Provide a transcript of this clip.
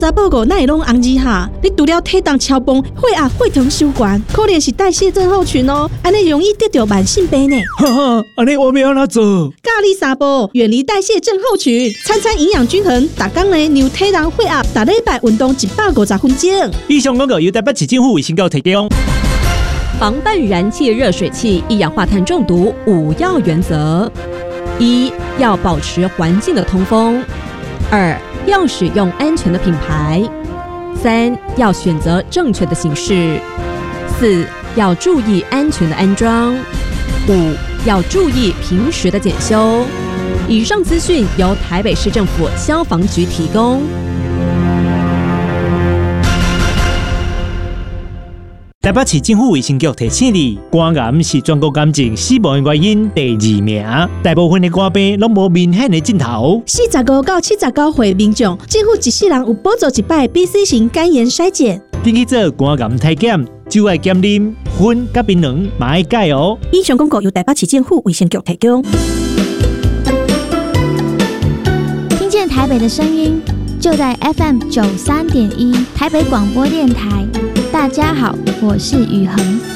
查甫五哪会拢红字哈？你除了体重超磅、血压、血糖收悬，可能是代谢症候群哦，安尼容易得到慢性病呢。 哈哈，安尼我要安怎做？ 咖喱沙煲，远离代谢症候群，餐餐营养均衡，逐工呢让体重血压，逐礼拜运动150分钟。 以上广告由台北市政府卫生局提供。 防范燃气热水器一氧化碳中毒5要原则：一、要保持环境的通风；二、要使用安全的品牌；三、要选择正确的形式；四、要注意安全的安装；五、要注意平时的检修。以上资讯由台北市政府消防局提供。 台北市政府卫生局提醒你，肝癌是全国癌症死亡的原因第2名，大部分的肝病拢无明显的症头。 45到79岁民众，政府一世人有补助1摆 BC 型肝炎筛检。 紧去做肝癌体检，酒爱减啉，薰甲槟榔嘛爱戒哦。 以上广告由台北市政府卫生局提供。 听见台北的声音，就在 FM 93.1台北广播电台。大家好，我是宇恒。